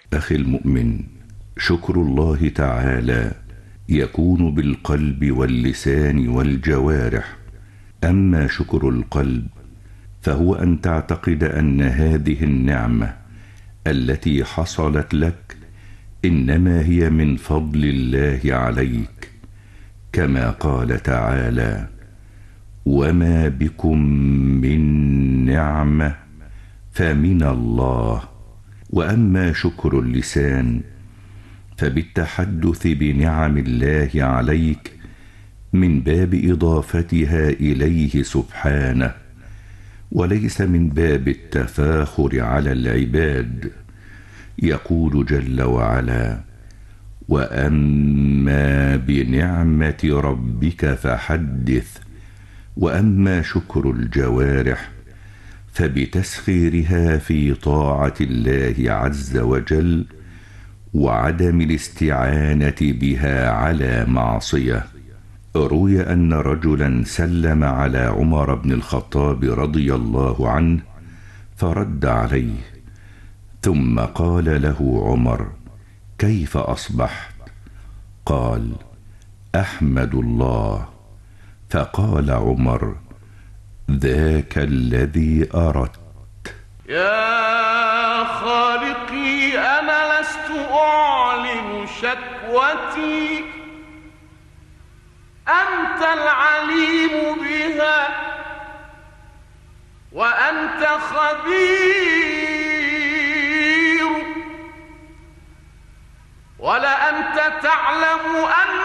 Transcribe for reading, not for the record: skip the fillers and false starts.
أخي المؤمن، شكر الله تعالى يكون بالقلب واللسان والجوارح. أما شكر القلب فهو أن تعتقد أن هذه النعمة التي حصلت لك إنما هي من فضل الله عليك، كما قال تعالى: وما بكم من نعمة فمن الله. وأما شكر اللسان فبالتحدث بنعم الله عليك من باب إضافتها إليه سبحانه، وليس من باب التفاخر على العباد. يقول جل وعلا: وأما بنعمة ربك فحدث. وأما شكر الجوارح فبتسخيرها في طاعة الله عز وجل وعدم الاستعانة بها على معصية. روي أن رجلا سلم على عمر بن الخطاب رضي الله عنه فرد عليه، ثم قال له عمر: كيف أصبحت؟ قال: أحمد الله. فقال عمر: ذاك الذي أردت. يا خالقي أنا لست أعلن شكوتي، أنت العليم بها وأنت خبير، ولأنت تعلم أن